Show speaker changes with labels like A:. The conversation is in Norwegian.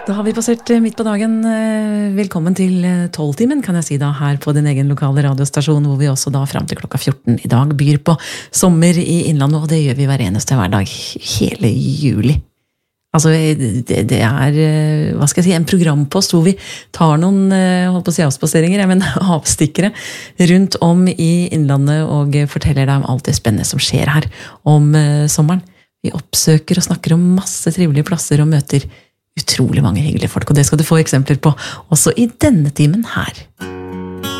A: Da har vi passert midt på dagen. Velkommen til 12-timen, kan jeg si da, her på din egen lokale radiostasjon, hvor vi også da frem til klokka 14 i dag byr på sommer i Innlandet, og det gjør vi hver eneste hverdag, hele juli. Altså, det hva skal jeg si, en programpost hvor vi tar noen, holdt på å si avspaseringer, men avstikkere rundt om i Innlandet og forteller deg om alt det spennende som skjer her om sommeren. Vi oppsøker og snakker om masse trivelige plasser og møter utrolig mange hyggelige folk, og det skal du få eksempler på også i denne timen her.